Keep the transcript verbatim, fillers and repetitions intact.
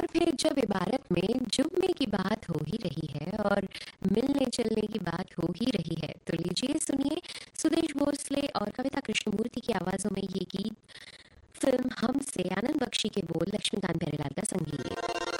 फिर जब इबारत में जुम्मे की बात हो ही रही है और मिलने चलने की बात हो ही रही है, तो लीजिए सुनिए सुदेश भोसले और कविता कृष्णमूर्ति की आवाज़ों में ये गीत फिल्म हम से, आनंद बख्शी के बोल, लक्ष्मीकांत प्यारेलाल का संगीत।